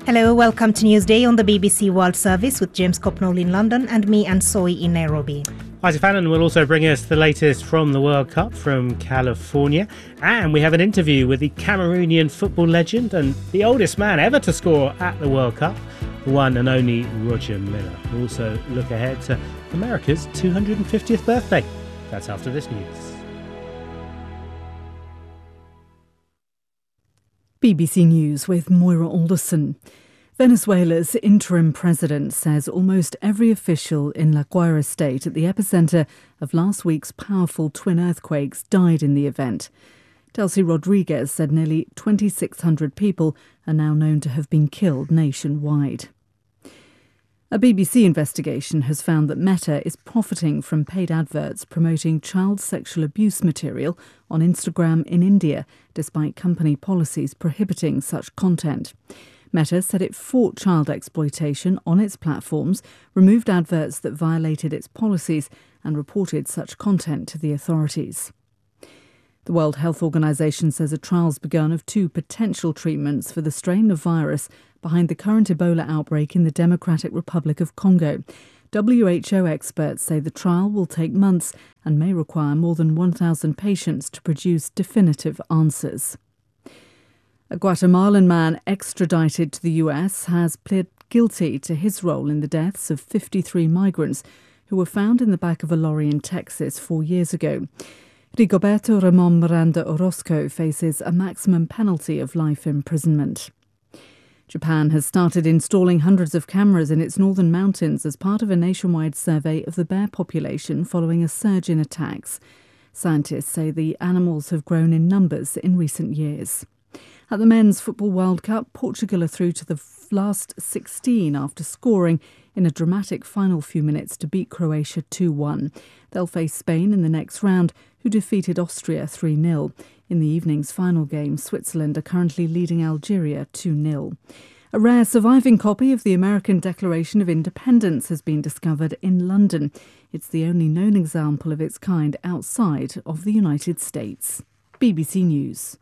Hello, welcome to Newsday on the BBC World Service with James Copnall in London and me, Anne Soy, in Nairobi. Isaac Fallon will also bring us the latest from the World Cup from California. And we have an interview with the Cameroonian football legend and the oldest man ever to score at the World Cup, the one and only Roger Milla. We'll also look ahead to America's 250th birthday. That's after this news. BBC News with Moira Alderson. Venezuela's interim president says almost every official in La Guaira state at the epicentre of last week's powerful twin earthquakes died in the event. Delcy Rodriguez said nearly 2,600 people are now known to have been killed nationwide. A BBC investigation has found that Meta is profiting from paid adverts promoting child sexual abuse material on Instagram in India, despite company policies prohibiting such content. Meta said it fought child exploitation on its platforms, removed adverts that violated its policies, and reported such content to the authorities. The World Health Organization says a trial's begun of two potential treatments for the strain of virus behind the current Ebola outbreak in the Democratic Republic of Congo. WHO experts say the trial will take months and may require more than 1,000 patients to produce definitive answers. A Guatemalan man extradited to the US has pled guilty to his role in the deaths of 53 migrants who were found in the back of a lorry in Texas 4 years ago. Rigoberto Ramon Miranda Orozco faces a maximum penalty of life imprisonment. Japan has started installing hundreds of cameras in its northern mountains as part of a nationwide survey of the bear population following a surge in attacks. Scientists say the animals have grown in numbers in recent years. At the Men's Football World Cup, Portugal are through to the last 16 after scoring in a dramatic final few minutes to beat Croatia 2-1. They'll face Spain in the next round, who defeated Austria 3-0. In the evening's final game, Switzerland are currently leading Algeria 2-0. A rare surviving copy of the American Declaration of Independence has been discovered in London. It's the only known example of its kind outside of the United States. BBC News.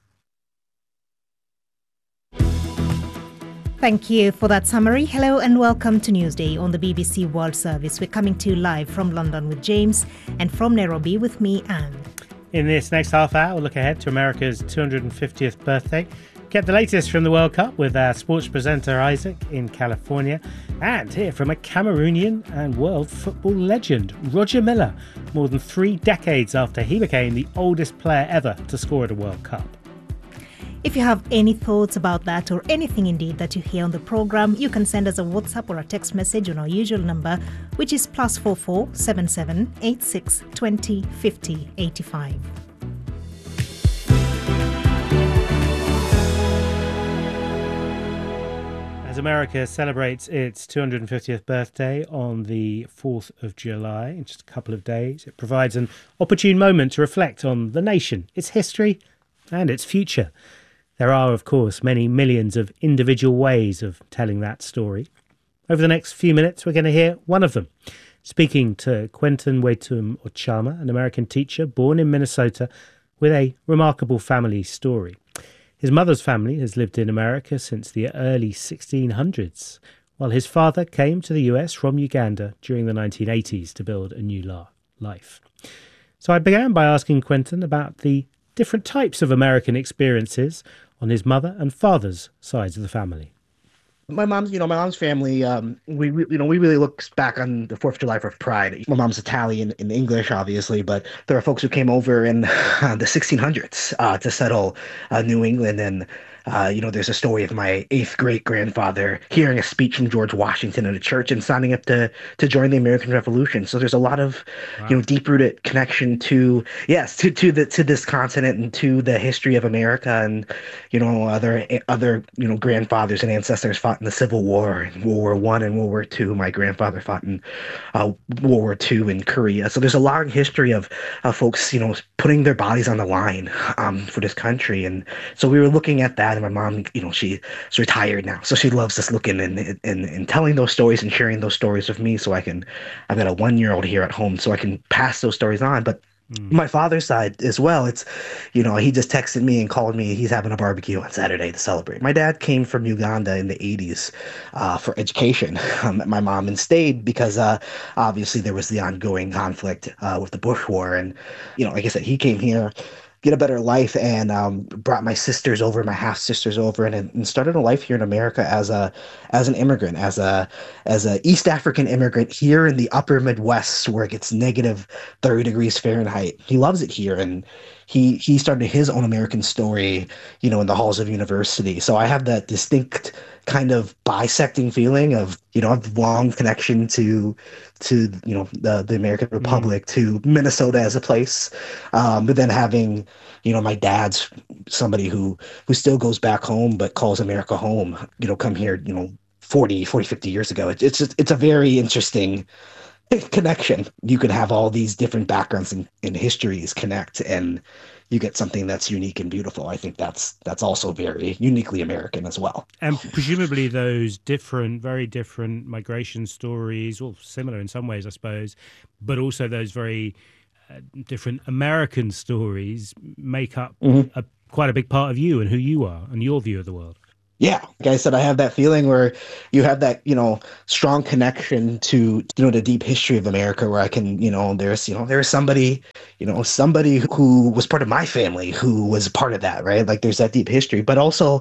Thank you for that summary. Hello and welcome to Newsday on the BBC World Service. We're coming to you live from London with James and from Nairobi with me, Anne. In this next half hour, we'll look ahead to America's 250th birthday, get the latest from the World Cup with our sports presenter Isaac in California, and hear from a Cameroonian and world football legend, Roger Milla, more than 3 decades after he became the oldest player ever to score at a World Cup. If you have any thoughts about that or anything indeed that you hear on the programme, you can send us a WhatsApp or a text message on our usual number, which is +44 77 86 20 50 85. As America celebrates its 250th birthday on the 4th of July, in just a couple of days, it provides an opportune moment to reflect on the nation, its history and its future. There are, of course, many millions of individual ways of telling that story. Over the next few minutes, we're going to hear one of them. Speaking to Quentin Wetum Ochama, an American teacher born in Minnesota with a remarkable family story. His mother's family has lived in America since the early 1600s, while his father came to the US from Uganda during the 1980s to build a new life. So I began by asking Quentin about the different types of American experiences on his mother and father's sides of the family. My mom's family, we really look back on the 4th of July for pride. My mom's Italian and English, obviously, but there are folks who came over in the 1600s to settle New England. And there's a story of my 8th great-grandfather hearing a speech from George Washington at a church and signing up to join the American Revolution. So there's a lot of, deep-rooted connection to this continent and to the history of America. And, other grandfathers and ancestors fought in the Civil War, and World War I and World War II. My grandfather fought in World War II in Korea. So there's a long history of folks, putting their bodies on the line for this country. And so we were looking at that. And my mom, she's retired now, so she loves just looking and telling those stories and sharing those stories with me. So I've got a 1-year-old here at home, so I can pass those stories on. But My father's side as well, it's, he just texted me and called me. He's having a barbecue on Saturday to celebrate. My dad came from Uganda in the 80s for education. Met my mom and stayed because obviously there was the ongoing conflict with the Bush War. And, like I said, he came here, get a better life, and brought my sisters over, my half sisters over, and started a life here in America as an immigrant, as a East African immigrant here in the upper Midwest, where it gets negative 30 degrees Fahrenheit. He loves it here, and he started his own American story, in the halls of university. So I have that distinct kind of bisecting feeling of, I've long connection to the American Republic, to Minnesota as a place, but then having, my dad's somebody who still goes back home but calls America home, come here, 40, 50 years ago. It's a very interesting connection. You could have all these different backgrounds and histories connect, and you get something that's unique and beautiful. I think that's also very uniquely American as well. And presumably those very different migration stories, or similar in some ways, I suppose, but also those very different American stories make up quite a big part of you and who you are and your view of the world. Yeah, like I said, I have that feeling where you have that, strong connection to, the deep history of America, where I can, there's somebody, somebody who was part of my family who was part of that, right? Like there's that deep history, but also,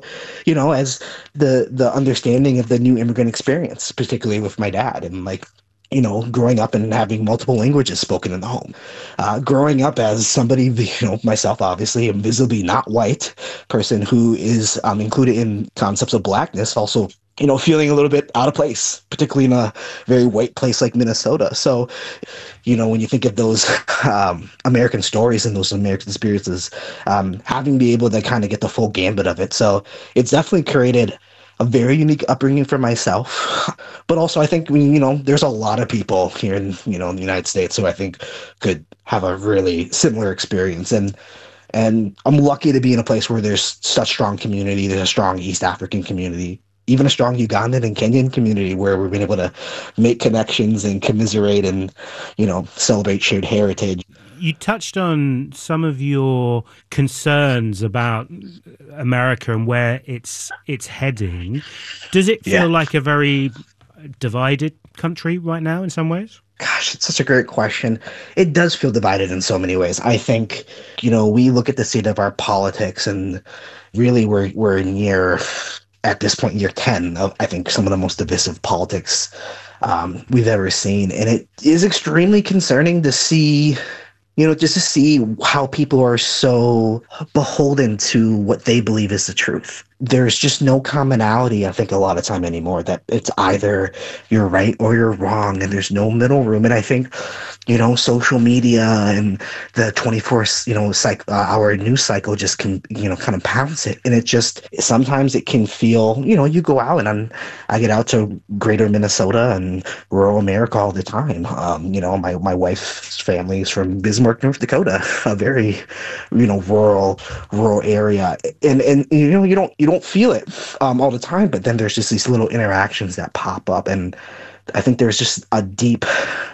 as the understanding of the new immigrant experience, particularly with my dad, and like, growing up and having multiple languages spoken in the home, growing up as somebody, myself, obviously, a visibly not white person who is included in concepts of blackness, also, feeling a little bit out of place, particularly in a very white place like Minnesota. So, when you think of those American stories and those American experiences, having be able to kind of get the full gambit of it. So it's definitely created a very unique upbringing for myself, but also I think there's a lot of people here in the United States who I think could have a really similar experience, and I'm lucky to be in a place where there's such strong community. There's a strong East African community, even a strong Ugandan and Kenyan community, where we've been able to make connections and commiserate and celebrate shared heritage. You touched on some of your concerns about America and where it's heading. Does it feel like a very divided country right now in some ways? Gosh, it's such a great question. It does feel divided in so many ways. I think, we look at the state of our politics, and really we're at this point, year 10 of, I think, some of the most divisive politics we've ever seen. And it is extremely concerning to see just to see how people are so beholden to what they believe is the truth. There's just no commonality, I think, a lot of time anymore, that it's either you're right or you're wrong, and there's no middle room. And I think, social media and the 24-hour news cycle just can, kind of pounce it. And it just, sometimes it can feel, you go out, and I get out to greater Minnesota and rural America all the time. My wife's family is from Bismarck, North Dakota, a very, rural area. And you don't feel it all the time, but then there's just these little interactions that pop up. And I think there's just a deep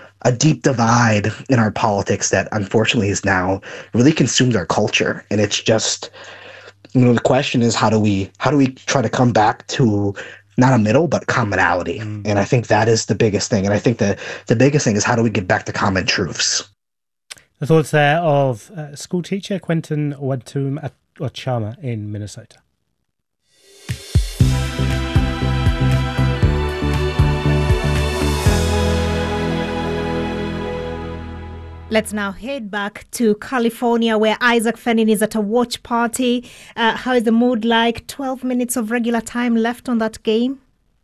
divide in our politics that unfortunately is now really consumed our culture. And it's just, the question is, how do we try to come back to not a middle, but commonality? And I think that is the biggest thing. And I think that the biggest thing is, how do we get back to common truths? The thoughts there of school teacher Quentin Watum Ochama in Minnesota. Let's now head back to California, where Isaac Fenin is at a watch party. How is the mood like? 12 minutes of regular time left on that game.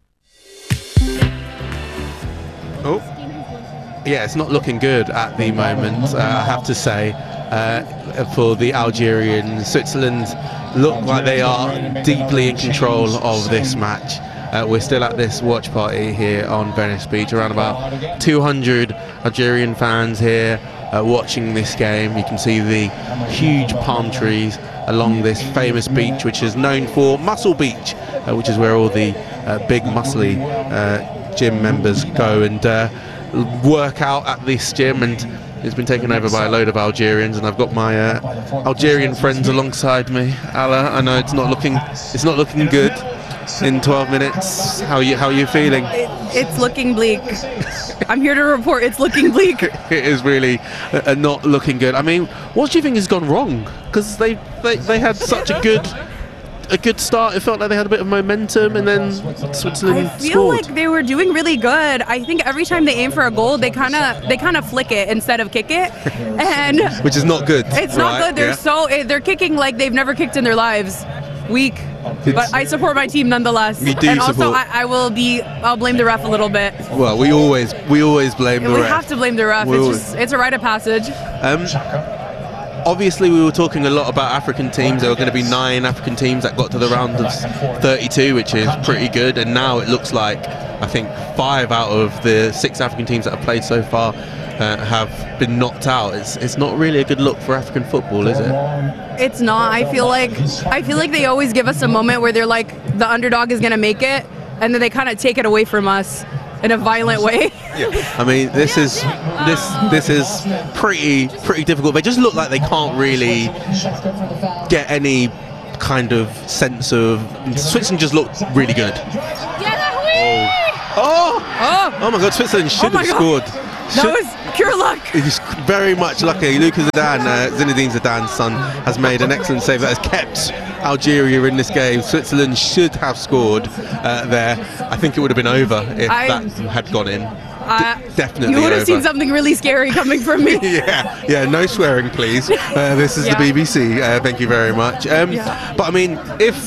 Oh, yeah, it's not looking good at the moment, I have to say, for the Algerians. Switzerland look like they are deeply in control of this match. We're still at this watch party here on Venice Beach, around about 200 Algerian fans here watching this game. You can see the huge palm trees along this famous beach, which is known for Muscle Beach, which is where all the big muscly gym members go and work out at this gym. And It's been taken over by a load of Algerians, and I've got my Algerian friends alongside me. Ala, I know it's not looking good in 12 minutes. How are you feeling? It's looking bleak. I'm here to report it's looking bleak. It is really not looking good. I mean, what do you think has gone wrong? Because they had such a good start. It felt like they had a bit of momentum, and then Switzerland I feel scored. like they were doing really good. I think every time they aim for a goal, they kind of flick it instead of kick it, and which is not good. It's not good. They're kicking like they've never kicked in their lives. Weak. But I support my team nonetheless. You do and also support. I'll blame the ref a little bit. Well, we always blame the ref. We have to blame the ref. It's a rite of passage. Obviously, we were talking a lot about African teams. There were going to be 9 African teams that got to the round of 32, which is pretty good. And now it looks like, I think, 5 out of the 6 African teams that have played so far have been knocked out. It's not really a good look for African football, is it? It's not. I feel like they always give us a moment where they're like, the underdog is going to make it, and then they kind of take it away from us in a violent way. I mean, this is pretty difficult. They just look like they can't really get any kind of sense of. Switzerland just looked really good. Oh my God! Switzerland should have scored. That was pure luck. He's very much lucky. Lucas Zidane, Zinedine Zidane's son, has made an excellent save that has kept Algeria in this game. Switzerland should have scored there. I think it would have been over if that had gone in. Definitely you would have over. seen something really scary coming from me. yeah, no swearing, please. This is the BBC. Thank you very much. But I mean,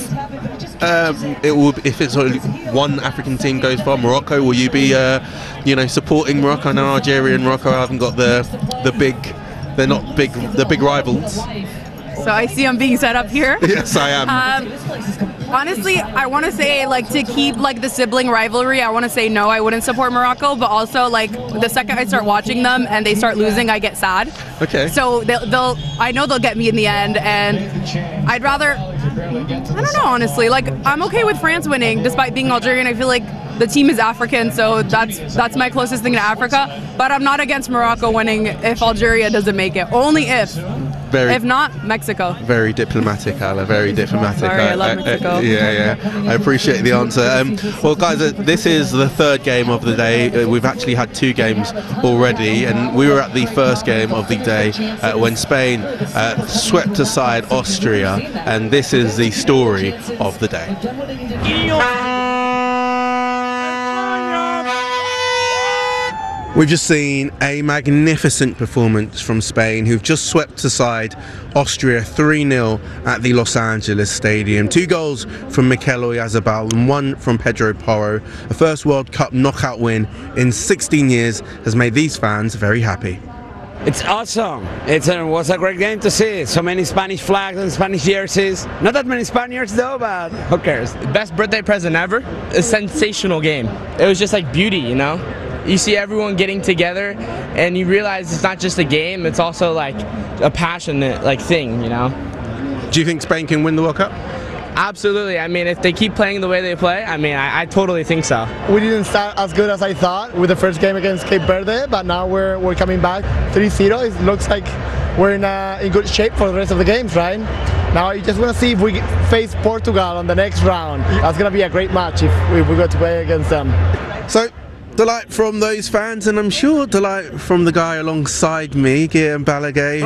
if it's only one African team goes far, Morocco, will you be supporting Morocco? I know Algeria and Morocco haven't got the big rivals. So I see I'm being set up here. Yes, I am. Honestly, I want to say, like, to keep like the sibling rivalry, I want to say no, I wouldn't support Morocco. But also, like, the second I start watching them and they start losing, I get sad. Okay. So I know they'll get me in the end, and I'd rather. I don't know, honestly. Like, I'm okay with France winning, despite being Algerian. I feel like the team is African, so that's my closest thing to Africa. But I'm not against Morocco winning if Algeria doesn't make it. Only if. If not, Mexico. Very diplomatic, Ala. Very diplomatic. Sorry, I love Mexico. Yeah. I appreciate the answer. Well, guys, this is the 3rd game of the day. We've actually had 2 games already, and we were at the first game of the day when Spain swept aside Austria, and this is the story of the day. We've just seen a magnificent performance from Spain, who've just swept aside Austria 3-0 at the Los Angeles Stadium. 2 goals from Mikel Oyarzabal and 1 from Pedro Porro. A first World Cup knockout win in 16 years has made these fans very happy. It's awesome. It was a great game to see. So many Spanish flags and Spanish jerseys. Not that many Spaniards though, but who cares? Best birthday present ever. A sensational game. It was just like beauty, you know? You see everyone getting together and you realize it's not just a game, it's also like a passionate thing, you know? Do you think Spain can win the World Cup? Absolutely. I mean, if they keep playing the way they play, I mean, I totally think so. We didn't start as good as I thought with the first game against Cape Verde, but now we're coming back 3-0. It looks like we're in good shape for the rest of the games, right? Now you just want to see if we face Portugal on the next round. That's going to be a great match if we go to play against them. So, delight from those fans, and I'm sure delight from the guy alongside me, Guillaume Balaguer,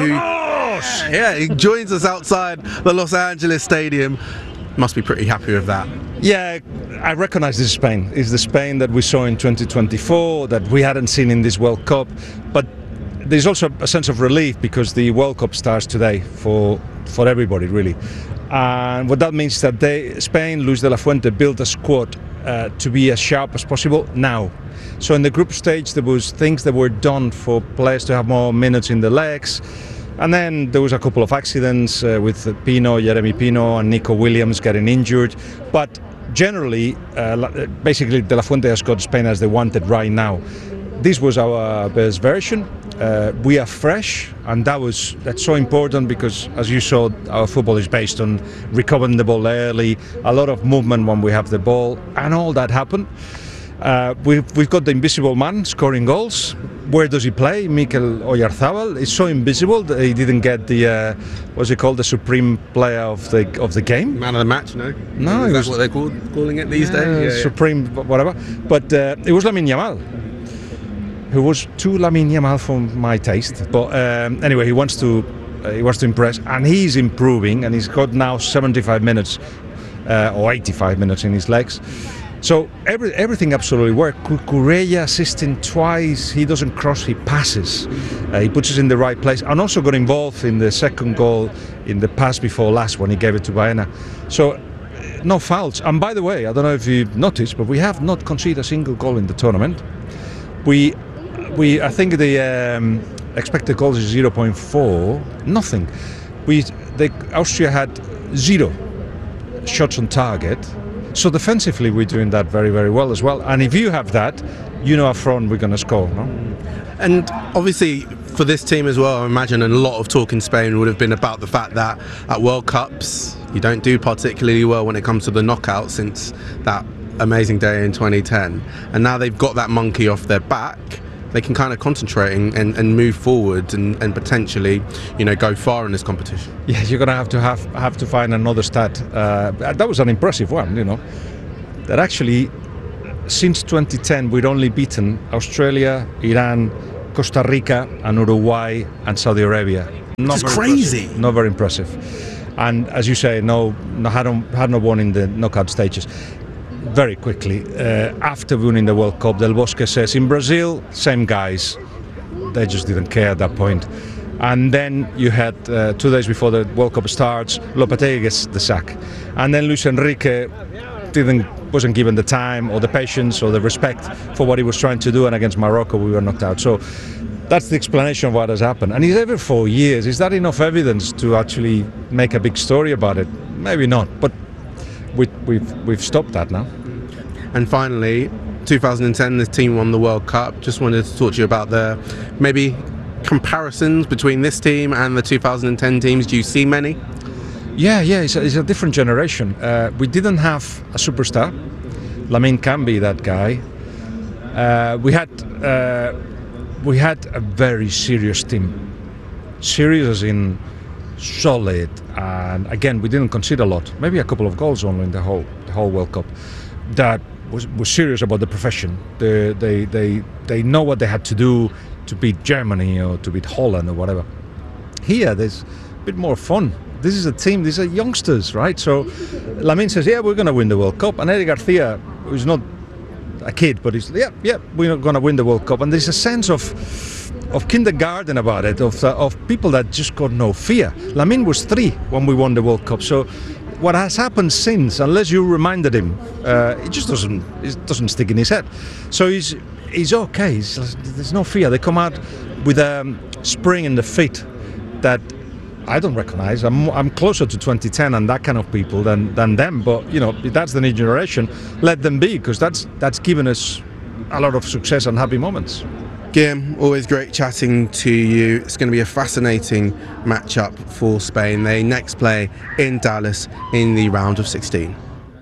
who he joins us outside the Los Angeles Stadium. Must be pretty happy with that. Yeah, I recognize this Spain. It's the Spain that we saw in 2024, that we hadn't seen in this World Cup. But there's also a sense of relief because the World Cup starts today for everybody, really. And what that means is that Spain, Luis de la Fuente, built a squad to be as sharp as possible now. So in the group stage, there was things that were done for players to have more minutes in the legs. And then there was a couple of accidents with Jeremy Pino and Nico Williams getting injured. But generally, basically, De La Fuente has got Spain as they wanted right now. This was our best version. We are fresh, and that's so important because, as you saw, our football is based on recovering the ball early, a lot of movement when we have the ball, and all that happened. We've got the invisible man scoring goals. where does he play? Mikel Oyarzabal is so invisible that he didn't get the what's it called, the supreme player of the game, man of the match. No, is that what they're calling it these days? Yeah, supreme, whatever. But it was Lamine Yamal, who was too Lamine Yamal for my taste. But anyway, he wants to impress, and he's improving, and he's got now 75 minutes or 85 minutes in his legs. So everything absolutely worked. Cucurella assisting twice. He doesn't cross, he passes. He puts us in the right place, and also got involved in the second goal in the pass before last when he gave it to Baena. So no fouls. And by the way, I don't know if you noticed, but we have not conceded a single goal in the tournament. I think the expected goals is 0.4. Nothing. Austria had 0 shots on target. So defensively, we're doing that very, very well as well. And if you have that, you know up front we're going to score, no? And obviously, for this team as well, I imagine a lot of talk in Spain would have been about the fact that at World Cups, you don't do particularly well when it comes to the knockouts since that amazing day in 2010. And now they've got that monkey off their back. They can kind of concentrate and move forward and potentially, go far in this competition. Yeah, you're going to have to find another stat. That was an impressive one, that actually since 2010 we'd only beaten Australia, Iran, Costa Rica and Uruguay and Saudi Arabia. It's crazy. Not very impressive. And as you say, had not won in the knockout stages. Very quickly, after winning the World Cup, Del Bosque says, in Brazil, same guys, they just didn't care at that point. And then you had 2 days before the World Cup starts, Lopetegui gets the sack, and then Luis Enrique wasn't given the time or the patience or the respect for what he was trying to do, and against Morocco we were knocked out. So that's the explanation of what has happened. And it's every 4 years. Is that enough evidence to actually make a big story about it? Maybe not, but we've stopped that now. And finally, 2010, this team won the World Cup. Just wanted to talk to you about the maybe comparisons between this team and the 2010 teams. Do you see many? Yeah, it's a different generation. We didn't have a superstar. Lamine can be that guy. We had a very serious team. Serious as in solid, and again we didn't concede a lot, maybe a couple of goals only in the whole World Cup. That was serious about the profession. They know what they had to do to beat Germany or to beat Holland or whatever. Here there's a bit more fun. This is a team, these are youngsters, right? So Lamine says, yeah, we're going to win the World Cup, and Eric Garcia, who's not a kid, but he's we're going to win the World Cup. And there's a sense of kindergarten about it, of people that just got no fear. Lamine was 3 when we won the World Cup, so what has happened since, unless you reminded him, it just doesn't stick in his head. So he's okay. There's no fear. They come out with a spring in the feet that I don't recognize. I'm closer to 2010 and that kind of people than them. But if that's the new generation, let them be, because that's given us a lot of success and happy moments. Guillem, always great chatting to you. It's going to be a fascinating matchup for Spain. They next play in Dallas in the round of 16.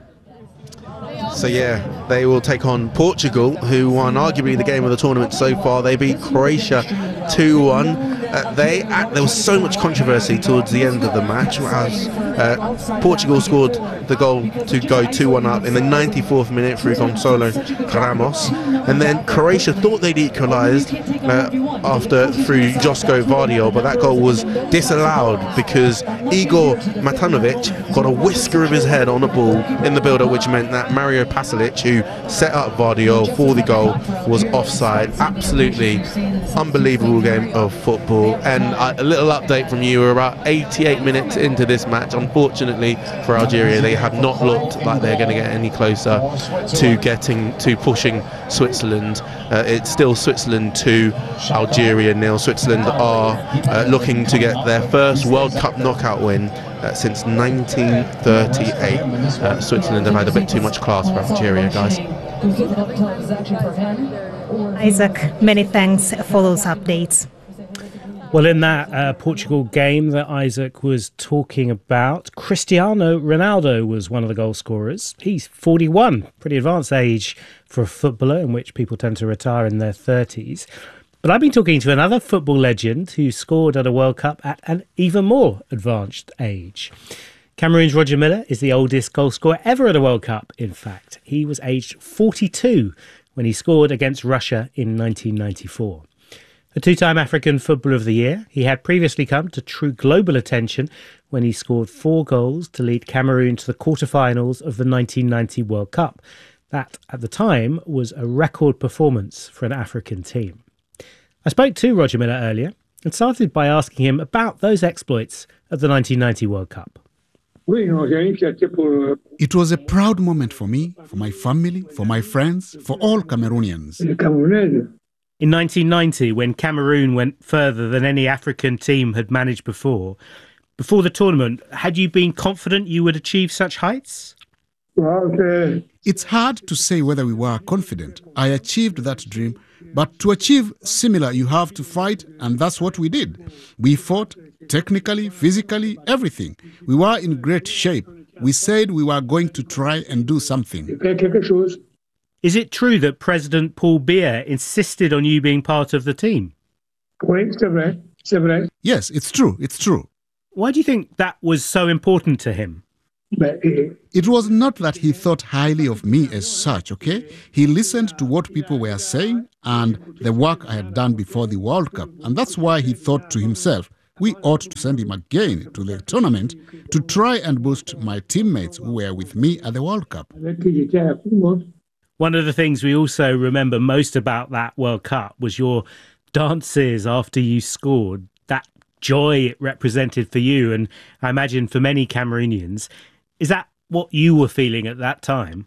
So yeah, they will take on Portugal, who won arguably the game of the tournament so far. They beat Croatia 2-1. There was so much controversy towards the end of the match as Portugal scored the goal to go 2-1 up in the 94th minute through Gonçalo Ramos, and then Croatia thought they'd equalised through Josko Vardiol, but that goal was disallowed because Igor Matanovic got a whisker of his head on a ball in the build-up, which meant that Mario Pasalic, who set up Vardiol for the goal, was offside. Absolutely unbelievable game of football. And a little update from you. We're about 88 minutes into this match. Unfortunately for Algeria, they have not looked like they're going to get any closer to pushing Switzerland. It's still Switzerland 2, Algeria 0. Switzerland are looking to get their first World Cup knockout win since 1938. Switzerland have had a bit too much class for Algeria, guys. Isaac, many thanks for those updates. Well, in that Portugal game that Isaac was talking about, Cristiano Ronaldo was one of the goal scorers. He's 41, pretty advanced age for a footballer, in which people tend to retire in their 30s. But I've been talking to another football legend who scored at a World Cup at an even more advanced age. Cameroon's Roger Milla is the oldest goalscorer ever at a World Cup, in fact. He was aged 42 when he scored against Russia in 1994. A two-time African Footballer of the Year, he had previously come to true global attention when he scored 4 goals to lead Cameroon to the quarter-finals of the 1990 World Cup. That, at the time, was a record performance for an African team. I spoke to Roger Milla earlier and started by asking him about those exploits at the 1990 World Cup. It was a proud moment for me, for my family, for my friends, for all Cameroonians. In 1990, when Cameroon went further than any African team had managed before the tournament, had you been confident you would achieve such heights? It's hard to say whether we were confident. I achieved that dream. But to achieve similar, you have to fight, and that's what we did. We fought, technically, physically, everything. We were in great shape. We said we were going to try and do something. Is it true that President Paul Biya insisted on you being part of the team? Yes, it's true. It's true. Why do you think that was so important to him? It was not that he thought highly of me as such, okay? He listened to what people were saying and the work I had done before the World Cup. And that's why he thought to himself, we ought to send him again to the tournament to try and boost my teammates who were with me at the World Cup. One of the things we also remember most about that World Cup was your dances after you scored, that joy it represented for you and I imagine for many Cameroonians. Is that what you were feeling at that time?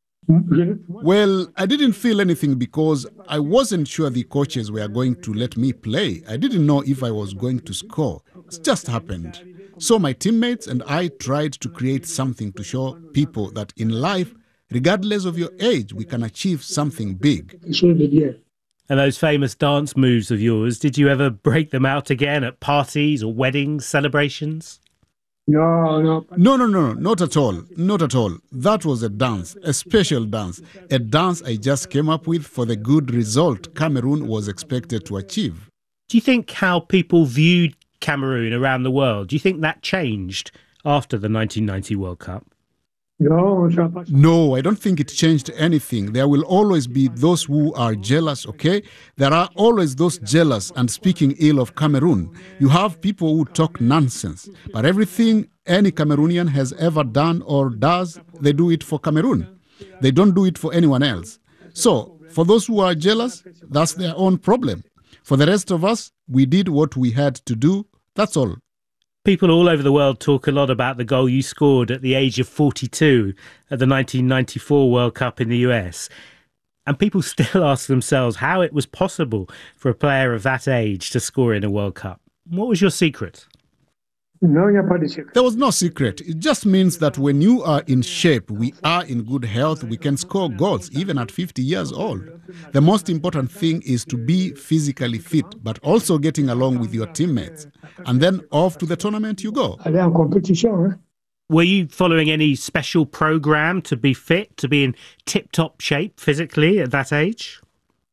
Well, I didn't feel anything because I wasn't sure the coaches were going to let me play. I didn't know if I was going to score. It just happened. So my teammates and I tried to create something to show people that in life, regardless of your age, we can achieve something big. And those famous dance moves of yours, did you ever break them out again at parties or weddings, celebrations? No, not at all. Not at all. That was a dance, a special dance, a dance I just came up with for the good result Cameroon was expected to achieve. Do you think how people viewed Cameroon around the world, do you think that changed after the 1990 World Cup? No, I don't think it changed anything. There will always be those who are jealous, okay? There are always those jealous and speaking ill of Cameroon. You have people who talk nonsense. But everything any Cameroonian has ever done or does, they do it for Cameroon. They don't do it for anyone else. So, for those who are jealous, that's their own problem. For the rest of us, we did what we had to do. That's all. People all over the world talk a lot about the goal you scored at the age of 42 at the 1994 World Cup in the US. And people still ask themselves how it was possible for a player of that age to score in a World Cup. What was your secret? There was no secret. It just means that when you are in shape, we are in good health, we can score goals even at 50 years old. The most important thing is to be physically fit, but also getting along with your teammates. And then off to the tournament you go. Were you following any special program to be fit, to be in tip-top shape physically at that age?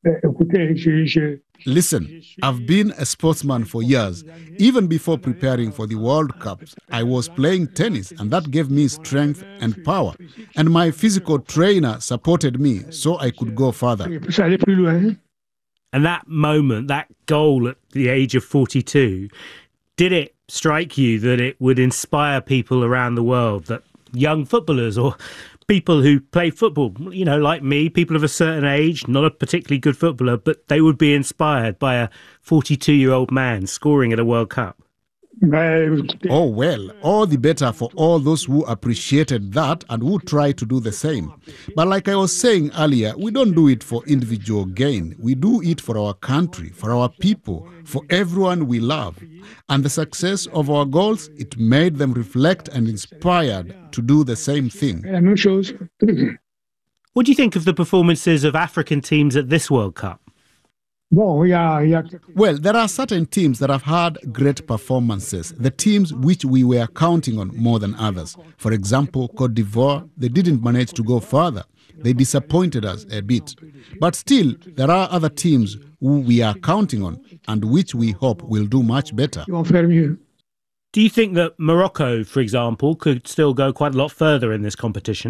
Listen, I've been a sportsman for years. Even before preparing for the World Cup, I was playing tennis, and that gave me strength and power. And my physical trainer supported me so I could go further. And that moment, that goal at the age of 42, did it strike you that it would inspire people around the world, that young footballers or people who play football, you know, like me, people of a certain age, not a particularly good footballer, but they would be inspired by a 42-year-old man scoring at a World Cup? Oh, well, all the better for all those who appreciated that and who try to do the same. But like I was saying earlier, we don't do it for individual gain. We do it for our country, for our people, for everyone we love. And the success of our goals, it made them reflect and inspired to do the same thing. What do you think of the performances of African teams at this World Cup? Well, there are certain teams that have had great performances, the teams which we were counting on more than others. For example, Cote d'Ivoire, they didn't manage to go further. They disappointed us a bit. But still, there are other teams who we are counting on and which we hope will do much better. Do you think that Morocco, for example, could still go quite a lot further in this competition?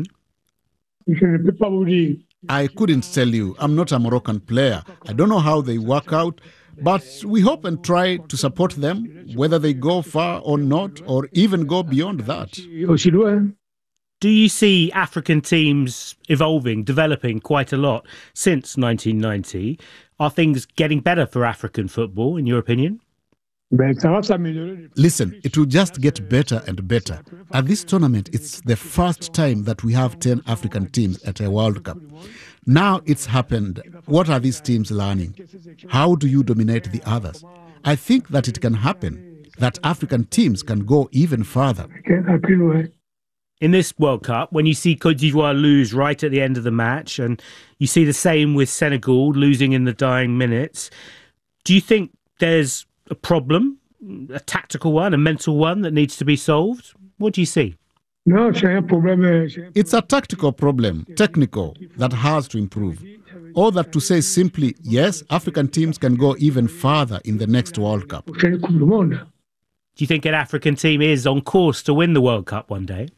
I couldn't tell you. I'm not a Moroccan player. I don't know how they work out, but we hope and try to support them, whether they go far or not, or even go beyond that. Do you see African teams evolving, developing quite a lot since 1990? Are things getting better for African football, in your opinion? Listen, it will just get better and better. At this tournament, it's the first time that we have 10 African teams at a World Cup. Now it's happened. What are these teams learning? How do you dominate the others? I think that it can happen, that African teams can go even further. In this World Cup, when you see Cote d'Ivoire lose right at the end of the match, and you see the same with Senegal losing in the dying minutes, do you think there's a problem, a tactical one, a mental one that needs to be solved? What do you see? It's a tactical problem, technical, that has to improve. Or that to say simply, yes, African teams can go even further in the next World Cup. Do you think an African team is on course to win the World Cup one day?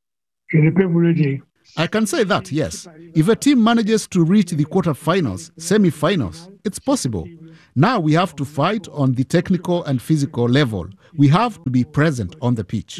I can say that, yes. If a team manages to reach the quarterfinals, semi-finals, it's possible. Now we have to fight on the technical and physical level. We have to be present on the pitch.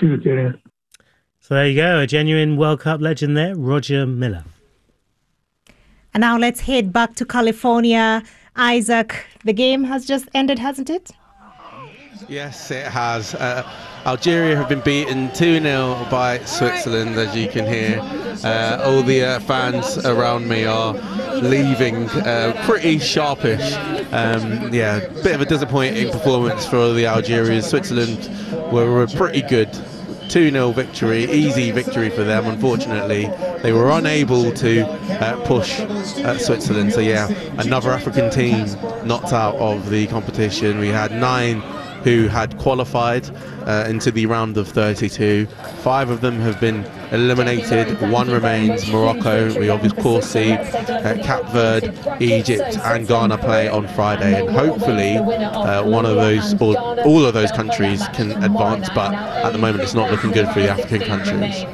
So there you go, a genuine World Cup legend there, Roger Milla. And now let's head back to California. Isaac, the game has just ended, hasn't it? Yes, it has. Algeria have been beaten 2-0 by Switzerland, as you can hear. All the fans around me are leaving pretty sharpish. Bit of a disappointing performance for the Algerians. Switzerland were pretty good. 2-0 victory, easy victory for them. Unfortunately, they were unable to push Switzerland. So yeah, another African team knocked out of the competition. We had 9 who had qualified into the round of 32. 5 of them have been eliminated. 1 remains, Morocco. We of course see Cape Verde, Egypt and Ghana play on Friday, and hopefully one of those or all of those countries can advance, but at the moment it's not looking good for the African countries.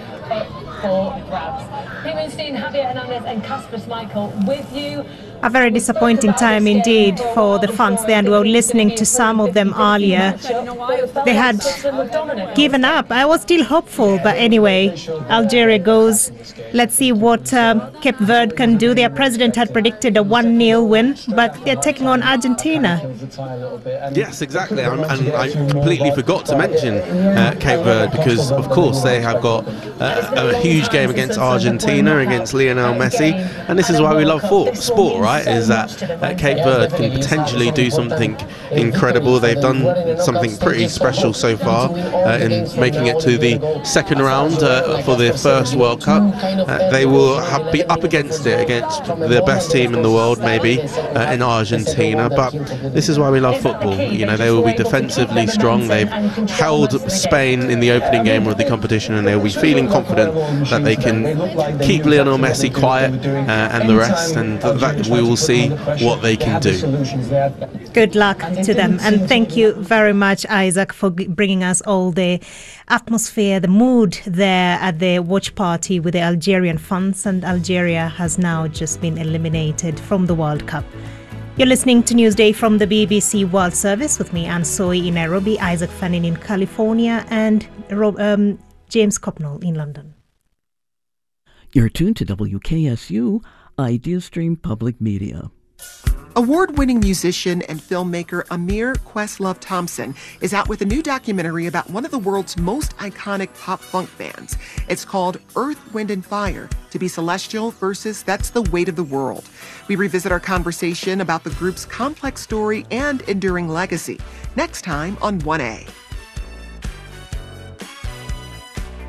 Javier Hernandez and Kasper Schmeichel with you. A very disappointing time indeed for the fans there, and we were listening to some of them earlier. They had given up. I was still hopeful, but anyway, Algeria goes. Let's see what Cape Verde can do. Their president had predicted a 1-0 win, but they're taking on Argentina. Yes, exactly. And I completely forgot to mention Cape Verde, because of course they have got a huge game against Argentina, against Lionel Messi, and this is why we love sport, right? Is that Cape Verde can potentially do something incredible. They've done something pretty special so far in making it to the second round for their first World Cup. They will be up against the best team in the world, maybe in Argentina. But this is why we love football. You know, they will be defensively strong. They've held Spain in the opening game of the competition, and they'll be feeling confident that they can keep Lionel Messi quiet and the rest, and that we will see what they can do. Good luck to them, and thank you very much, Isaac, for bringing us all the atmosphere, the mood there at the watch party with the Algerian fans. And Algeria has now just been eliminated from the World Cup. You're listening to Newsday from the BBC World Service with me, Anne Soy in Nairobi, Isaac Fannin in California, and James Copnall in London. You're tuned to WKSU, IdeaStream Public Media. Award-winning musician and filmmaker Amir Questlove Thompson is out with a new documentary about one of the world's most iconic pop-funk bands. It's called Earth, Wind and Fire, To Be Celestial versus That's the Weight of the World. We revisit our conversation about the group's complex story and enduring legacy next time on 1A.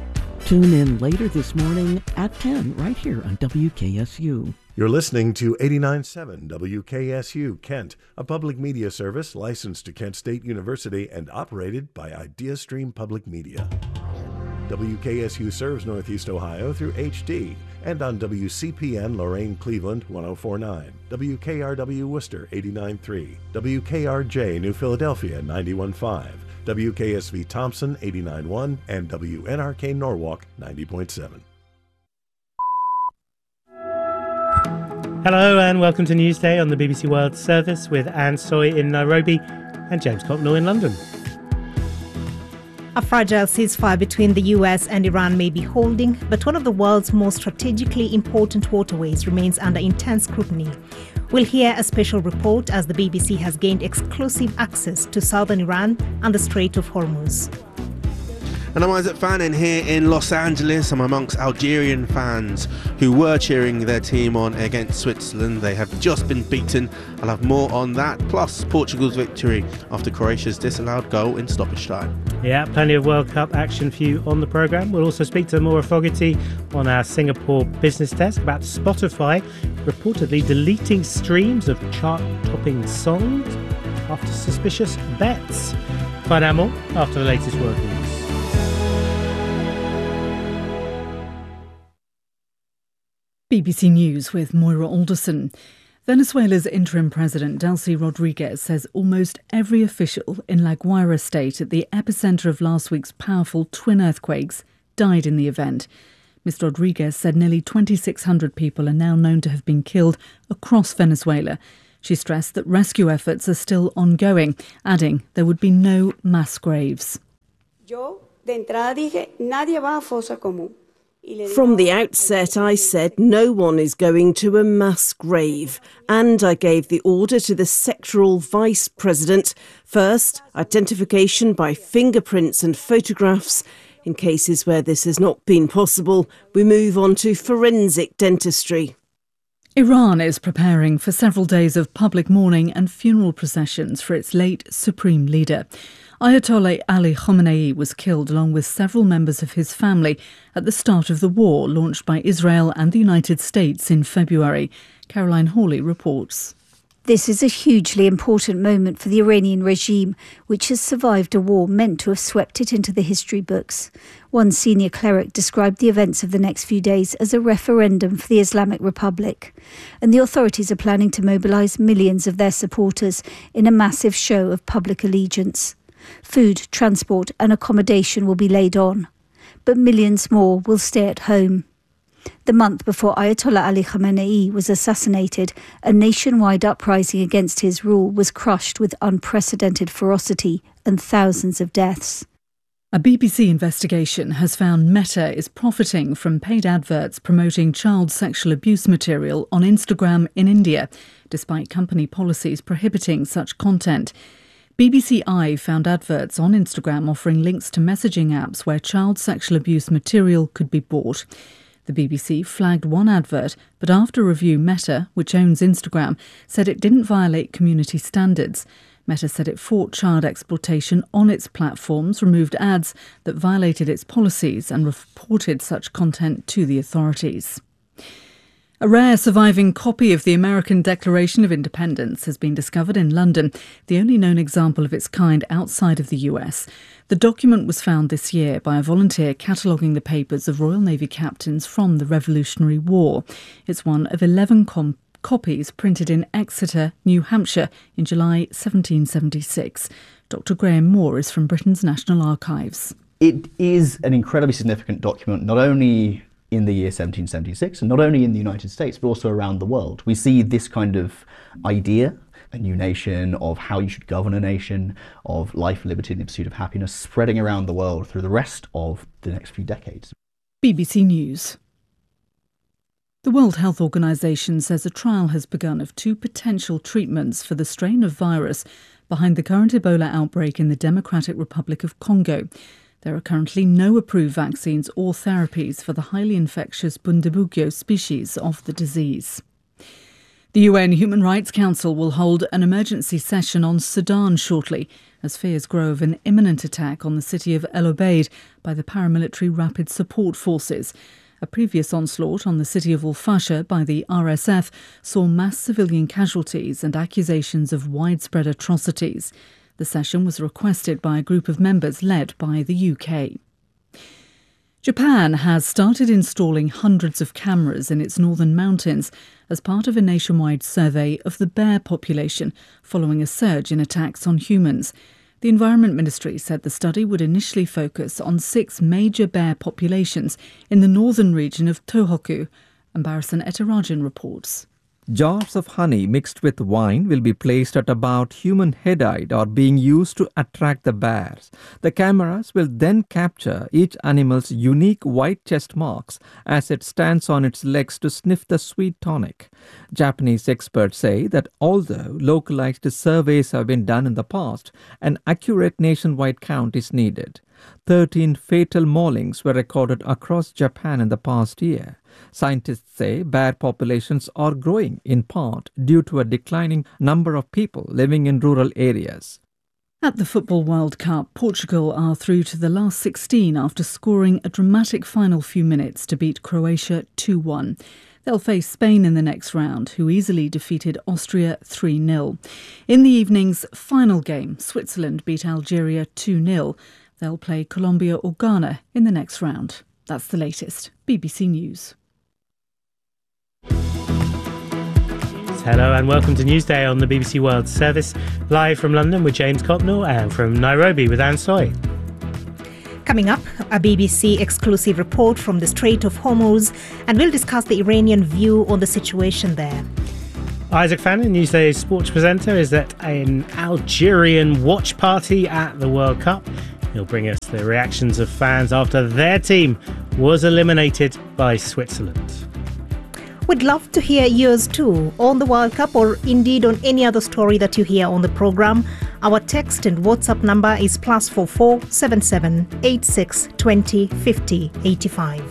Tune in later this morning at 10 right here on WKSU. You're listening to 89.7 WKSU Kent, a public media service licensed to Kent State University and operated by IdeaStream Public Media. WKSU serves Northeast Ohio through HD and on WCPN Lorain Cleveland 104.9, WKRW Worcester 89.3, WKRJ New Philadelphia 91.5, WKSV Thompson 89.1, and WNRK Norwalk 90.7. Hello and welcome to Newsday on the BBC World Service with Anne Soy in Nairobi and James Cocknell in London. A fragile ceasefire between the US and Iran may be holding, but one of the world's most strategically important waterways remains under intense scrutiny. We'll hear a special report as the BBC has gained exclusive access to southern Iran and the Strait of Hormuz. And I'm Isaac Fannin here in Los Angeles. I'm amongst Algerian fans who were cheering their team on against Switzerland. They have just been beaten. I'll have more on that, plus Portugal's victory after Croatia's disallowed goal in stoppage time. Yeah, plenty of World Cup action for you on the programme. We'll also speak to Maura Fogarty on our Singapore business desk about Spotify reportedly deleting streams of chart-topping songs after suspicious bets. Find out more after the latest world news. BBC News with Moira Alderson. Venezuela's interim president, Delcy Rodriguez, says almost every official in La Guaira state at the epicentre of last week's powerful twin earthquakes died in the event. Ms Rodriguez said nearly 2,600 people are now known to have been killed across Venezuela. She stressed that rescue efforts are still ongoing, adding there would be no mass graves. Yo, de entrada dije, nadie va a fosa común. From the outset, I said no one is going to a mass grave, and I gave the order to the sectoral vice president. First, identification by fingerprints and photographs. In cases where this has not been possible, we move on to forensic dentistry. Iran is preparing for several days of public mourning and funeral processions for its late supreme leader. Ayatollah Ali Khamenei was killed along with several members of his family at the start of the war launched by Israel and the United States in February. Caroline Hawley reports. This is a hugely important moment for the Iranian regime, which has survived a war meant to have swept it into the history books. One senior cleric described the events of the next few days as a referendum for the Islamic Republic. And the authorities are planning to mobilise millions of their supporters in a massive show of public allegiance. Food, transport and accommodation will be laid on, but millions more will stay at home. The month before Ayatollah Ali Khamenei was assassinated, a nationwide uprising against his rule was crushed with unprecedented ferocity and thousands of deaths. A BBC investigation has found Meta is profiting from paid adverts promoting child sexual abuse material on Instagram in India, despite company policies prohibiting such content. BBC Eye found adverts on Instagram offering links to messaging apps where child sexual abuse material could be bought. The BBC flagged one advert, but after review, Meta, which owns Instagram, said it didn't violate community standards. Meta said it fought child exploitation on its platforms, removed ads that violated its policies and reported such content to the authorities. A rare surviving copy of the American Declaration of Independence has been discovered in London, the only known example of its kind outside of the US. The document was found this year by a volunteer cataloguing the papers of Royal Navy captains from the Revolutionary War. It's one of 11 copies printed in Exeter, New Hampshire in July 1776. Dr. Graham Moore is from Britain's National Archives. It is an incredibly significant document, not only in the year 1776, and not only in the United States, but also around the world. We see this kind of idea, a new nation, of how you should govern a nation, of life, liberty, and the pursuit of happiness, spreading around the world through the rest of the next few decades. BBC News. The World Health Organization says a trial has begun of 2 potential treatments for the strain of virus behind the current Ebola outbreak in the Democratic Republic of Congo. There are currently no approved vaccines or therapies for the highly infectious Bundibugyo species of the disease. The UN Human Rights Council will hold an emergency session on Sudan shortly, as fears grow of an imminent attack on the city of El Obeid by the paramilitary Rapid Support Forces. A previous onslaught on the city of Al-Fasher by the RSF saw mass civilian casualties and accusations of widespread atrocities. The session was requested by a group of members led by the UK. Japan has started installing hundreds of cameras in its northern mountains as part of a nationwide survey of the bear population following a surge in attacks on humans. The Environment Ministry said the study would initially focus on 6 major bear populations in the northern region of Tohoku. Ambarasan Etarajan reports. Jars of honey mixed with wine will be placed at about human head height or being used to attract the bears. The cameras will then capture each animal's unique white chest marks as it stands on its legs to sniff the sweet tonic. Japanese experts say that although localized surveys have been done in the past, an accurate nationwide count is needed. 13 fatal maulings were recorded across Japan in the past year. Scientists say bear populations are growing in part due to a declining number of people living in rural areas. At the Football World Cup, Portugal are through to the last 16 after scoring a dramatic final few minutes to beat Croatia 2-1. They'll face Spain in the next round, who easily defeated Austria 3-0. In the evening's final game, Switzerland beat Algeria 2-0. They'll play Colombia or Ghana in the next round. That's the latest. BBC News. Hello and welcome to Newsday on the BBC World Service. Live from London with James Cotnell and from Nairobi with Anne Soy. Coming up, a BBC exclusive report from the Strait of Hormuz, and we'll discuss the Iranian view on the situation there. Isaac Fannin, Newsday's sports presenter, is at an Algerian watch party at the World Cup. He'll bring us the reactions of fans after their team was eliminated by Switzerland. We'd love to hear yours too on the World Cup or indeed on any other story that you hear on the programme. Our text and WhatsApp number is +44 77 86 20 50 85.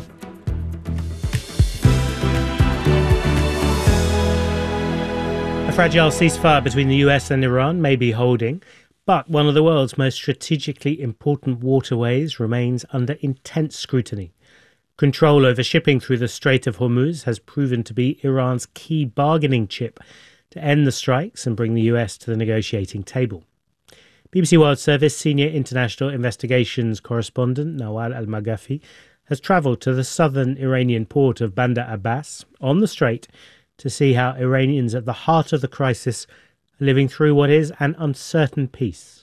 A fragile ceasefire between the US and Iran may be holding, but one of the world's most strategically important waterways remains under intense scrutiny. Control over shipping through the Strait of Hormuz has proven to be Iran's key bargaining chip to end the strikes and bring the US to the negotiating table. BBC World Service senior international investigations correspondent Nawal Al-Maghafi has travelled to the southern Iranian port of Bandar Abbas on the strait to see how Iranians at the heart of the crisis are living through what is an uncertain peace.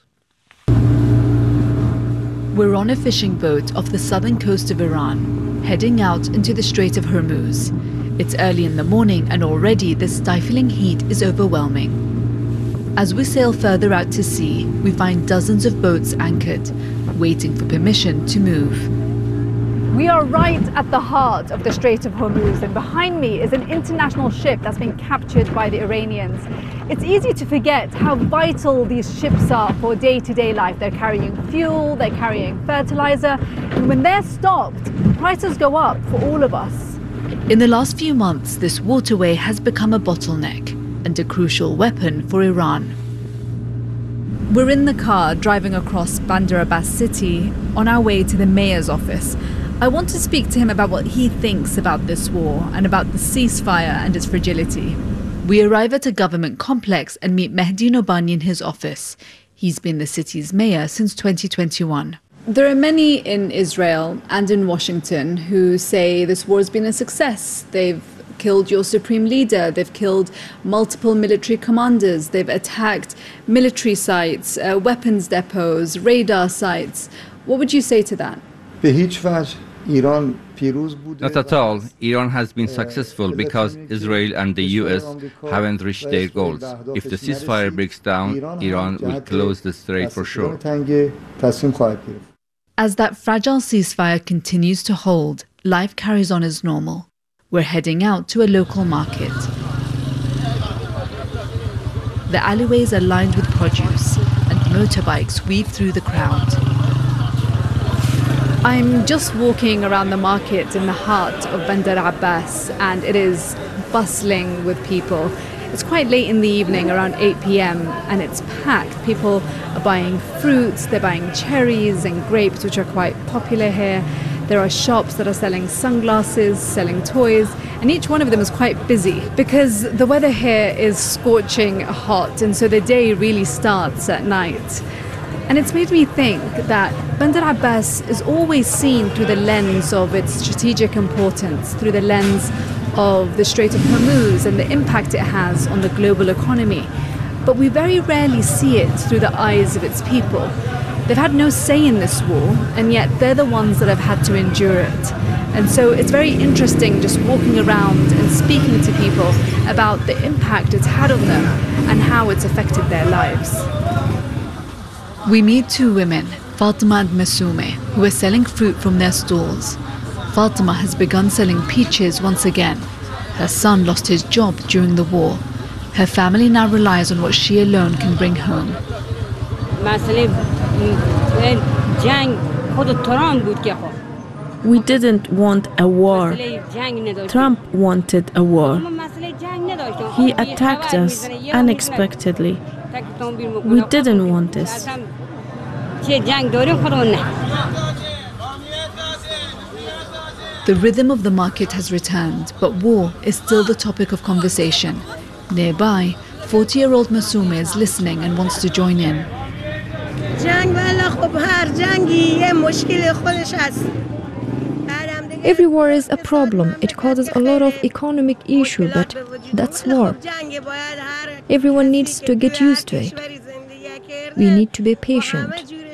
We're on a fishing boat off the southern coast of Iran, heading out into the Strait of Hormuz. It's early in the morning and already the stifling heat is overwhelming. As we sail further out to sea, we find dozens of boats anchored, waiting for permission to move. We are right at the heart of the Strait of Hormuz, and behind me is an international ship that's been captured by the Iranians. It's easy to forget how vital these ships are for day-to-day life. They're carrying fuel, they're carrying fertilizer, and when they're stopped, prices go up for all of us. In the last few months, this waterway has become a bottleneck and a crucial weapon for Iran. We're in the car driving across Bandar Abbas city on our way to the mayor's office. I want to speak to him about what he thinks about this war and about the ceasefire and its fragility. We arrive at a government complex and meet Mehdi Nobani in his office. He's been the city's mayor since 2021. There are many in Israel and in Washington who say this war has been a success. They've killed your supreme leader, they've killed multiple military commanders, they've attacked military sites, weapons depots, radar sites. What would you say to that? Not at all. Iran has been successful because Israel and the US haven't reached their goals. If the ceasefire breaks down, Iran will close the strait for sure. As that fragile ceasefire continues to hold, life carries on as normal. We're heading out to a local market. The alleyways are lined with produce, and motorbikes weave through the crowd. I'm just walking around the market in the heart of Bandar Abbas, and it is bustling with people. It's quite late in the evening, around 8 p.m, and it's packed. People are buying fruits, they're buying cherries and grapes, which are quite popular here. There are shops that are selling sunglasses, selling toys, and each one of them is quite busy because the weather here is scorching hot, and so the day really starts at night. And it's made me think that Bandar Abbas is always seen through the lens of its strategic importance, through the lens of the Strait of Hormuz and the impact it has on the global economy. But we very rarely see it through the eyes of its people. They've had no say in this war, and yet they're the ones that have had to endure it. And so it's very interesting just walking around and speaking to people about the impact it's had on them and how it's affected their lives. We meet two women, Fatima and Masume, who are selling fruit from their stalls. Fatima has begun selling peaches once again. Her son lost his job during the war. Her family now relies on what she alone can bring home. We didn't want a war. Trump wanted a war. He attacked us unexpectedly. We didn't want this. The rhythm of the market has returned, but war is still the topic of conversation. Nearby, 40-year-old Masume is listening and wants to join in. Every war is a problem. It causes a lot of economic issue, but that's war. Everyone needs to get used to it. We need to be patient.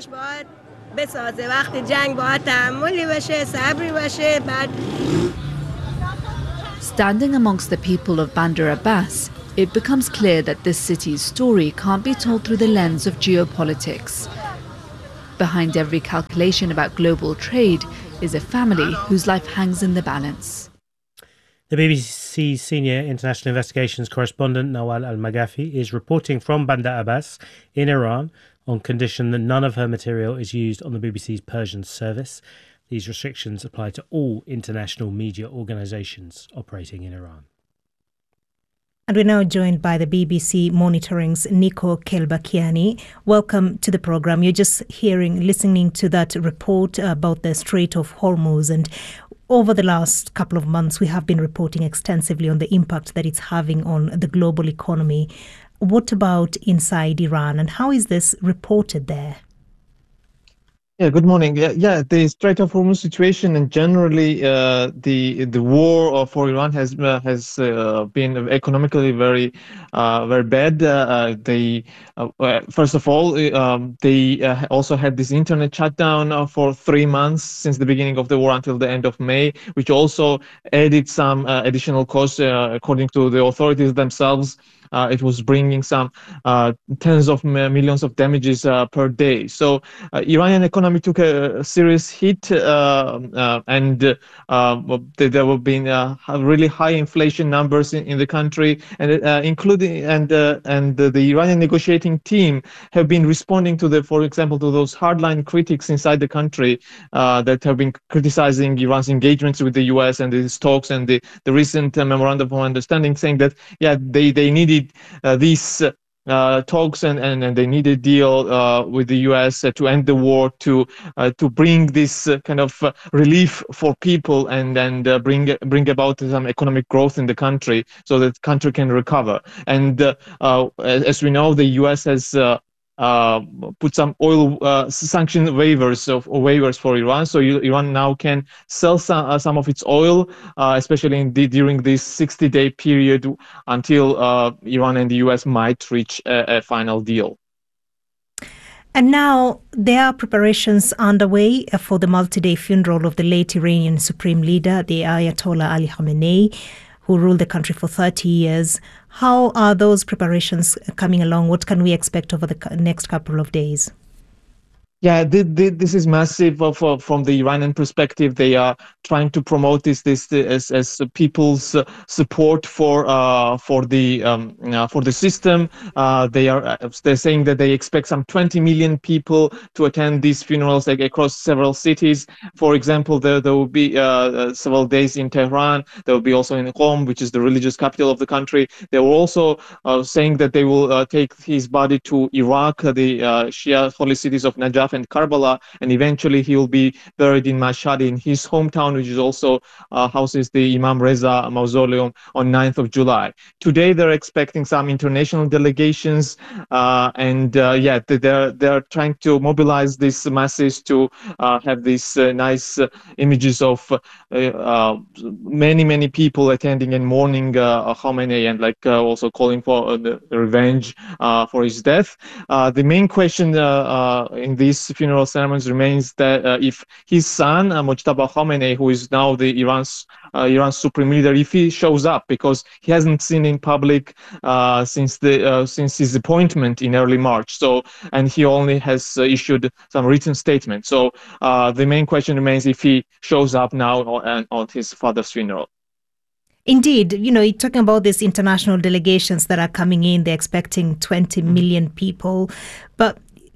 Standing amongst the people of Bandar Abbas, it becomes clear that this city's story can't be told through the lens of geopolitics. Behind every calculation about global trade is a family whose life hangs in the balance. The BBC's senior international investigations correspondent Nawal Al-Maghafi is reporting from Bandar Abbas in Iran on condition that none of her material is used on the BBC's Persian service. These restrictions apply to all international media organisations operating in Iran. And we're now joined by the BBC Monitoring's Nico Kelbakiani. Welcome to the programme. You're just listening to that report about the Strait of Hormuz. And over the last couple of months, we have been reporting extensively on the impact that it's having on the global economy. What about inside Iran, and how is this reported there? Yeah, good morning. Yeah, the Strait of Hormuz situation and generally the war for Iran has been economically very bad. First of all, they also had this internet shutdown for 3 months since the beginning of the war until the end of May, which also added some additional costs according to the authorities themselves. It was bringing some tens of millions of damages per day. So Iranian economy took a serious hit, and there have been really high inflation numbers in the country, and the Iranian negotiating team have been responding to for example, to those hardline critics inside the country that have been criticizing Iran's engagements with the U.S. and these talks and the recent memorandum of understanding, saying that they needed these talks and they need a deal with the U.S. To end the war, to bring this kind of relief for people and bring about some economic growth in the country so that the country can recover. And as we know, the U.S. has put some oil sanction waivers for Iran, so Iran now can sell some of its oil, especially during this 60-day period until Iran and the US might reach a final deal. And now there are preparations underway for the multi-day funeral of the late Iranian Supreme Leader, the Ayatollah Ali Khamenei, who ruled the country for 30 years. How are those preparations coming along? What can we expect over the next couple of days? Yeah, this is massive from the Iranian perspective. They are trying to promote this as people's support for the system. They're saying that they expect some 20 million people to attend these funerals across several cities. For example, there will be several days in Tehran. There will be also in Qom, which is the religious capital of the country. They were also saying that they will take his body to Iraq, the Shia holy cities of Najaf and Karbala, and eventually he will be buried in Mashhad in his hometown, which is also houses the Imam Reza mausoleum on 9th of July. Today they're expecting some international delegations, they're trying to mobilize these masses to have these nice images of many people attending and mourning Khamenei, and also calling for the revenge for his death. The main question in these funeral ceremonies remains that if his son Mojtaba Khamenei, who is now the Iran's supreme leader, if he shows up, because he hasn't seen in public since his appointment in early March. So, and he only has issued some written statement. So the main question remains if he shows up now on his father's funeral. Indeed, you're talking about these international delegations that are coming in. They're expecting 20 million people. But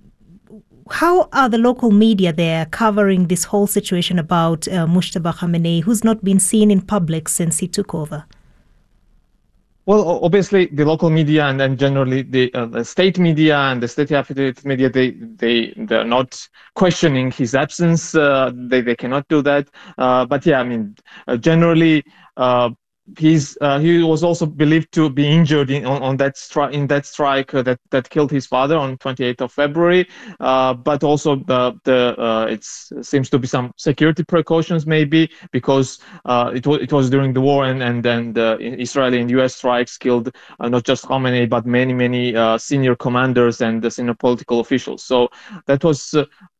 how are the local media there covering this whole situation about Mojtaba Khamenei, who's not been seen in public since he took over? Well, obviously, the local media and then generally the state media and the state-affiliated media, they're not questioning his absence. They cannot do that. But yeah, I mean, generally, he was also believed to be injured in that strike that killed his father on 28th of February. But also it seems to be some security precautions maybe, because it was during the war, and then the Israeli and U.S. strikes killed not just Khamenei but many senior commanders and the senior political officials. So that was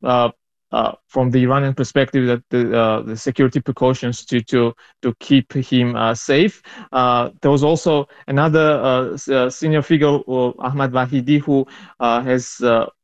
from the Iranian perspective, that the security precautions to keep him safe. There was also another senior figure, Ahmad Vahidi, who has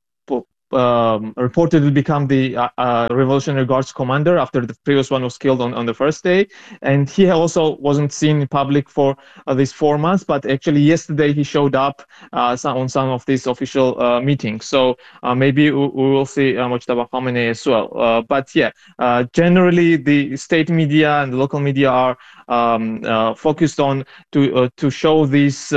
reportedly become the Revolutionary Guards commander after the previous one was killed on the first day. And he also wasn't seen in public for these 4 months, but actually yesterday he showed up on some of these official meetings. So maybe we will see Mojtaba Khamenei as well. But yeah, generally the state media and the local media are focused on to show this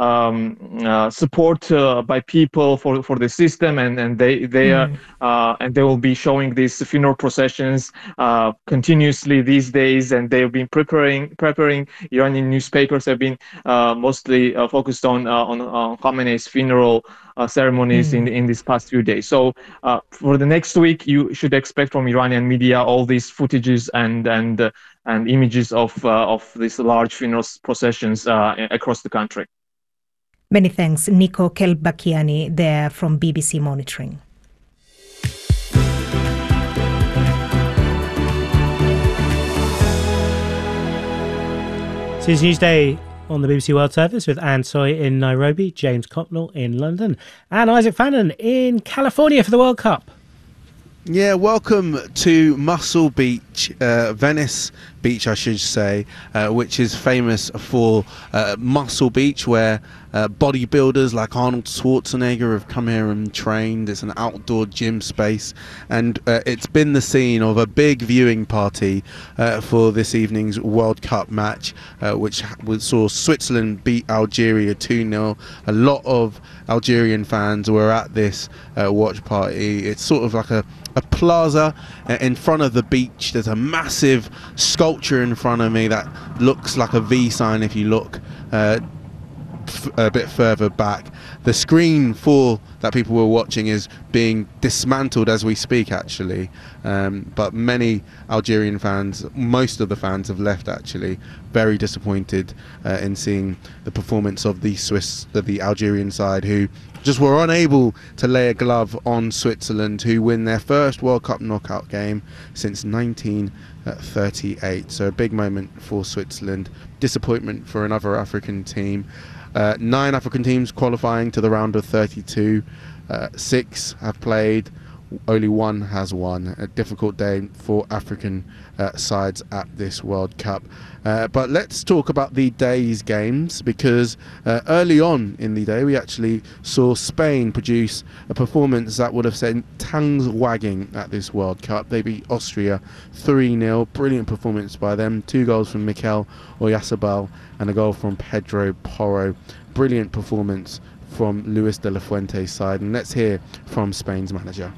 support by people for the system, and they will be showing these funeral processions continuously these days, and they've been preparing. Iranian newspapers have been mostly focused on Khamenei's funeral ceremonies in these past few days. So for the next week, you should expect from Iranian media all these footages and images of these large funeral processions across the country. Many thanks, Nico Kelbakiani there from BBC Monitoring. This is Newsday on the BBC World Service with Anne Soy in Nairobi, James Cotnell in London, and Isaac Fannin in California for the World Cup. Yeah, welcome to Muscle Beach, Venice Beach, I should say, which is famous for Muscle Beach, where bodybuilders like Arnold Schwarzenegger have come here and trained. It's an outdoor gym space, and it's been the scene of a big viewing party for this evening's World Cup match, which saw Switzerland beat Algeria 2-0. A lot of Algerian fans were at this watch party. It's sort of like a plaza in front of the beach. There's a massive sculpture in front of me that looks like a V sign if you look a bit further back. The screen for that people were watching is being dismantled as we speak, actually, but many Algerian fans, most of the fans, have left actually very disappointed in seeing the performance of the Algerian side, who just were unable to lay a glove on Switzerland, who win their first World Cup knockout game since 1938. So a big moment for Switzerland, disappointment for another African team. 9 African teams qualifying to the round of 32. 6 have played. only one has won. A difficult day for African sides at this World Cup. But let's talk about the day's games, because early on in the day we actually saw Spain produce a performance that would have sent tongues wagging at this World Cup. They beat Austria 3-0. Brilliant performance by them. 2 goals from Mikel Oyarzabal and a goal from Pedro Porro. Brilliant performance from Luis de la Fuente's side. And let's hear from Spain's manager.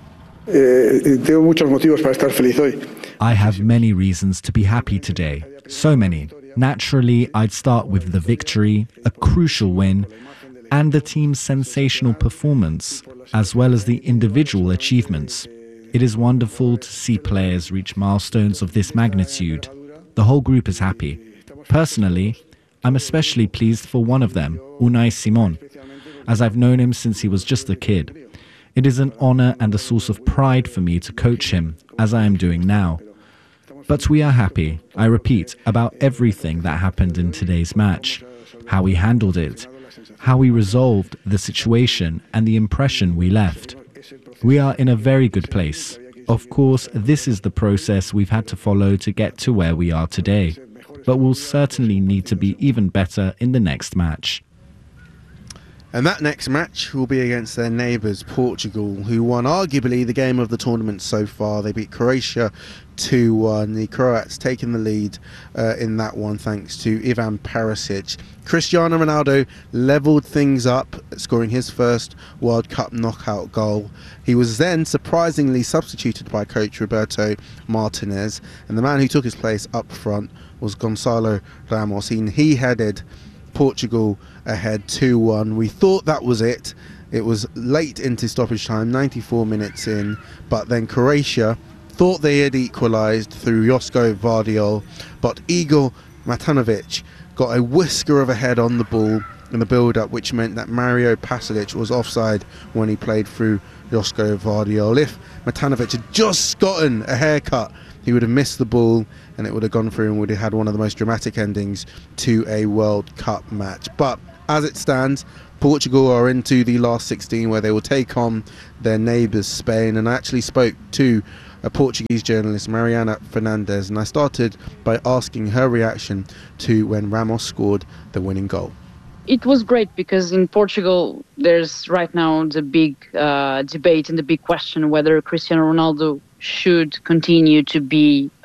I have many reasons to be happy today. So many. Naturally, I'd start with the victory, a crucial win, and the team's sensational performance, as well as the individual achievements. It is wonderful to see players reach milestones of this magnitude. The whole group is happy. Personally, I'm especially pleased for one of them, Unai Simon, as I've known him since he was just a kid. It is an honor and a source of pride for me to coach him, as I am doing now. But we are happy, I repeat, about everything that happened in today's match, how we handled it, how we resolved the situation, and the impression we left. We are in a very good place. Of course, this is the process we've had to follow to get to where we are today, but we'll certainly need to be even better in the next match. And that next match will be against their neighbours, Portugal, who won arguably the game of the tournament so far. They beat Croatia 2-1. The Croats taking the lead in that one thanks to Ivan Perisic. Cristiano Ronaldo levelled things up, scoring his first World Cup knockout goal. He was then surprisingly substituted by coach Roberto Martinez, and the man who took his place up front was Gonçalo Ramos. He headed Portugal ahead 2-1. We thought that was it. It was late into stoppage time, 94 minutes in, but then Croatia thought they had equalised through Josko Vardiol, but Igor Matanovic got a whisker of a head on the ball in the build-up, which meant that Mario Pasalic was offside when he played through Josko Vardiol. If Matanovic had just gotten a haircut, he would have missed the ball and it would have gone through and would have had one of the most dramatic endings to a World Cup match. But as it stands, Portugal are into the last 16 where they will take on their neighbours Spain. And I actually spoke to a Portuguese journalist, Mariana Fernandes, and I started by asking her reaction to when Ramos scored the winning goal. It was great because in Portugal there's right now the big debate and the big question whether Cristiano Ronaldo should continue to be